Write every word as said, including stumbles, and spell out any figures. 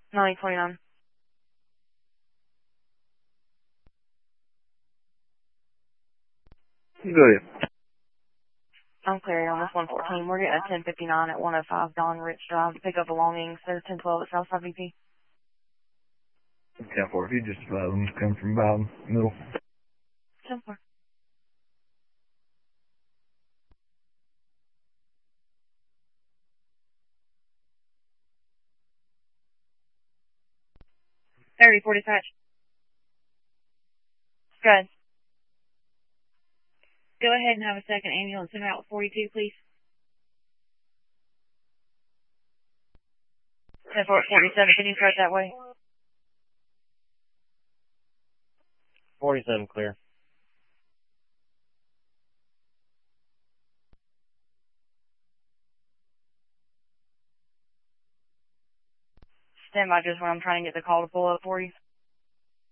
nine twenty-nine. Go ahead. I'm clear on this one fourteen. We're getting a ten fifty-nine at one oh five Don Rich Drive to pick up belongings. There's ten twelve at Southside V P. ten four. If you just about them come from about middle. ten four. thirty forty dispatch. Good. Go ahead and have a second ambulance in Route forty-two, please. ten four forty-seven. Can you start that way? forty-seven clear. Stand by just when I'm trying to get the call to pull up for you.